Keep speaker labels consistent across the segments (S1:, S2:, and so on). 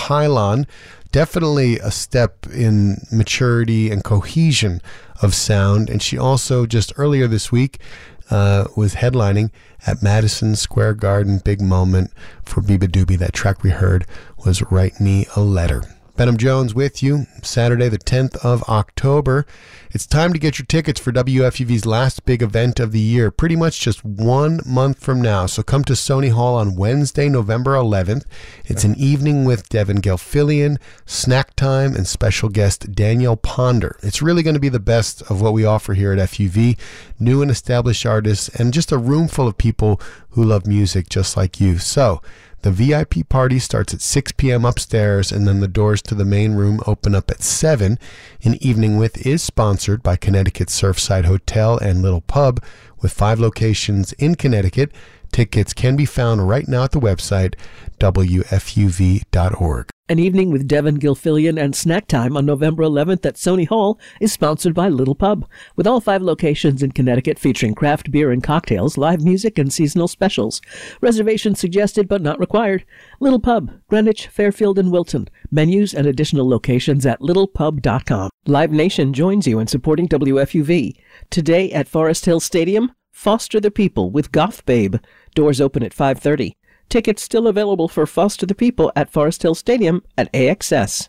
S1: Pylon. Definitely a step in maturity and cohesion of sound. And she also, just earlier this week, was headlining at Madison Square Garden. Big moment for Biba Doobie. That track we heard was Write Me a Letter. Benham Jones with you, Saturday the 10th of October. It's time to get your tickets for WFUV's last big event of the year, pretty much just 1 month from now. So come to Sony Hall on Wednesday, November 11th. It's an evening with Devin Gilfillian, snack time, and special guest Danielle Ponder. It's really going to be the best of what we offer here at FUV, new and established artists, and just a room full of people who love music just like you. So the VIP party starts at 6 p.m. upstairs, and then the doors to the main room open up at 7. An Evening With is sponsored by Connecticut Surfside Hotel and Little Pub, with 5 locations in Connecticut. Tickets can be found right now at the website, wfuv.org.
S2: An Evening with Devin Gilfillian and Snack Time on November 11th at Sony Hall is sponsored by Little Pub, with all 5 locations in Connecticut featuring craft beer and cocktails, live music, and seasonal specials. Reservations suggested but not required. Little Pub, Greenwich, Fairfield, and Wilton. Menus and additional locations at littlepub.com. Live Nation joins you in supporting WFUV. Today at Forest Hill Stadium, Foster the People with Goth Babe. Doors open at 5:30. Tickets still available for Foster the People at Forest Hill Stadium at AXS.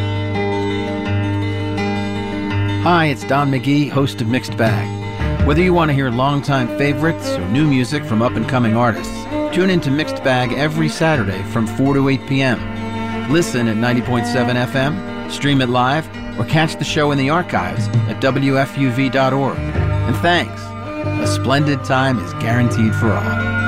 S3: Hi, it's Don McGee, host of Mixed Bag. Whether you want to hear longtime favorites or new music from up-and-coming artists, tune in to Mixed Bag every Saturday from 4 to 8 p.m. Listen at 90.7 FM, stream it live, or catch the show in the archives at WFUV.org. And thanks. A splendid time is guaranteed for all.